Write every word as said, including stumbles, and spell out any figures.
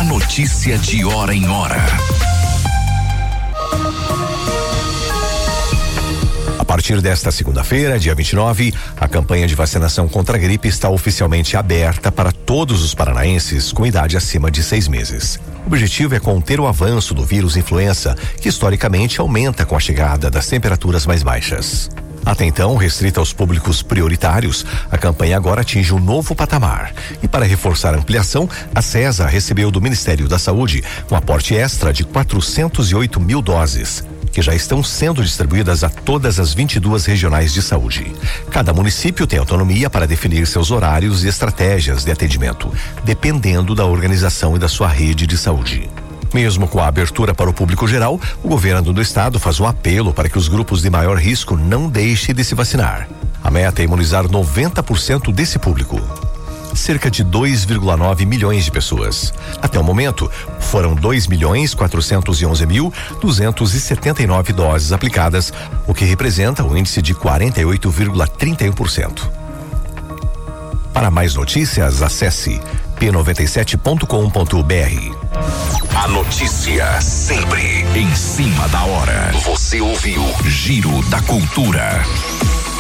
A notícia de hora em hora. A partir desta segunda-feira, dia vinte e nove, a campanha de vacinação contra a gripe está oficialmente aberta para todos os paranaenses com idade acima de seis meses. O objetivo é conter o avanço do vírus influenza, que historicamente aumenta com a chegada das temperaturas mais baixas. Até então, restrita aos públicos prioritários, a campanha agora atinge um novo patamar. E para reforçar a ampliação, a CESA recebeu do Ministério da Saúde um aporte extra de quatrocentos e oito mil doses, que já estão sendo distribuídas a todas as vinte e duas regionais de saúde. Cada município tem autonomia para definir seus horários e estratégias de atendimento, dependendo da organização e da sua rede de saúde. Mesmo com a abertura para o público geral, o governo do estado faz um apelo para que os grupos de maior risco não deixem de se vacinar. A meta é imunizar noventa por cento desse público. Cerca de dois vírgula nove milhões de pessoas. Até o momento, foram dois milhões quatrocentos e onze mil duzentos e setenta e nove doses aplicadas, o que representa um índice de quarenta e oito vírgula trinta e um por cento. Para mais notícias, acesse p noventa e sete ponto com ponto b r. A notícia sempre em cima da hora. Você ouviu Giro da Cultura.